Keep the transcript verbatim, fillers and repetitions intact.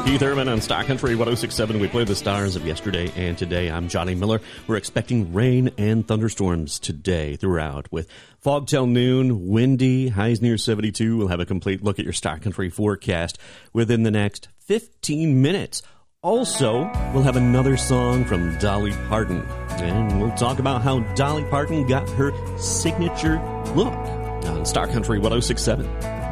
Keith Urban on Star Country one oh six point seven. We played the stars of yesterday and today. I'm Johnny Miller. We're expecting rain and thunderstorms today throughout with fog till noon, windy, highs near seventy-two. We'll have a complete look at your Star Country forecast within the next fifteen minutes. Also, we'll have another song from Dolly Parton. And we'll talk about how Dolly Parton got her signature look on Star Country one oh six point seven.